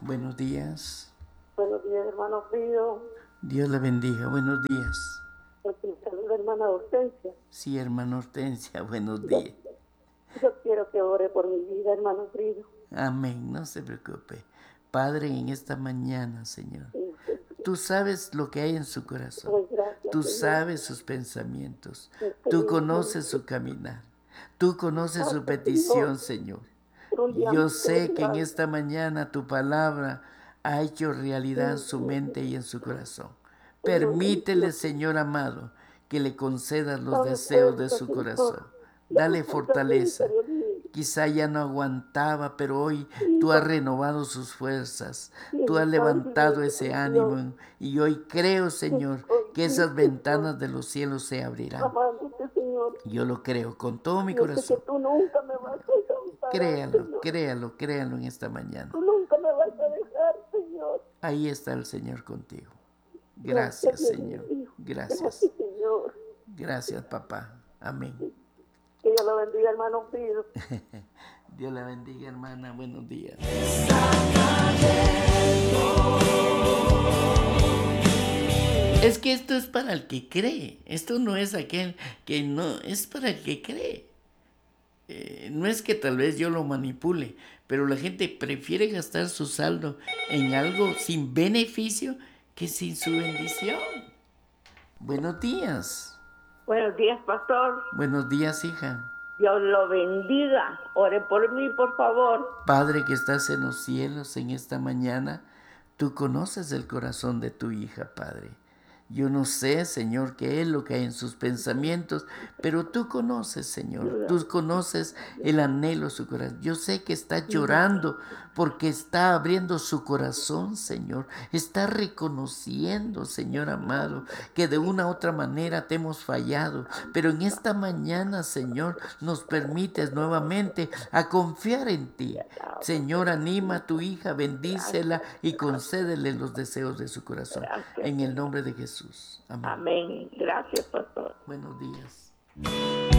Buenos días. Buenos días, hermano Frío. Dios la bendiga. Buenos días. Me saluda hermana Hortensia. Sí, hermana Hortensia, buenos días. Yo quiero que ore por mi vida, hermano Frío. Amén, no se preocupe. Padre, en esta mañana, Señor, tú sabes lo que hay en su corazón. Pues gracias, Tú Señor. sabes sus pensamientos. Este Tú día, conoces su caminar. Tú conoces su gracias, petición, Señor, Señor. por un día Yo más que sé que en bendiga. esta mañana tu palabra ha hecho realidad en su mente y en su corazón. Señor, Permítele, bendición. Señor amado, que le concedas los Dame deseos de fuerza, su corazón. Señor. Dame Dale fuerza fortaleza. interior. Quizá ya no aguantaba, pero hoy Sí, tú has papá. renovado sus fuerzas. Sí, Tú has Padre, levantado ese bendición. ánimo y hoy creo, Señor, que esas Señor, ventanas de los cielos se abrirán. amándote, Señor. Yo lo creo con todo mi Yo sé que corazón. tú nunca me vas a desamparar, Créalo, Señor. créalo, créalo en esta mañana. Tú nunca me vas a dejar, Señor. Ahí está el Señor contigo. Gracias, Gracias, Dios Señor. mío. Gracias. Gracias, Señor. Gracias, papá. Amén. Que Dios lo bendiga, hermano Pido. Dios la bendiga, hermana. Buenos días. Es que esto es para el que cree. Esto no es aquel que no, es para el que cree. No es que tal vez yo lo manipule, pero la gente prefiere gastar su saldo en algo sin beneficio que sin su bendición. Buenos días. Buenos días, pastor. Buenos días, hija. Dios lo bendiga. Ore por mí, por favor. Padre que estás en los cielos en esta mañana, tú conoces el corazón de tu hija, Padre. Yo no sé, Señor, qué es lo que hay en sus pensamientos, pero tú conoces, Señor. Tú conoces el anhelo de su corazón. Yo sé que está llorando porque está abriendo su corazón, Señor. Está reconociendo, Señor amado, que de una u otra manera te hemos fallado. Pero en esta mañana, Señor, nos permites nuevamente a confiar en ti. Señor, anima a tu hija, bendícela y concédele los deseos de su corazón. Gracias. En el nombre de Jesús. Amén. Amén. Gracias, pastor. Buenos días.